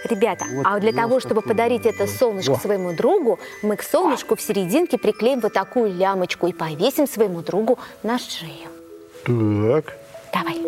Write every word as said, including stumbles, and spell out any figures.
Ребята, Вот а для я того, чтобы такой. подарить это солнышко О. своему другу, мы к солнышку в серединке приклеим вот такую лямочку и повесим своему другу на шею. Так. Давай.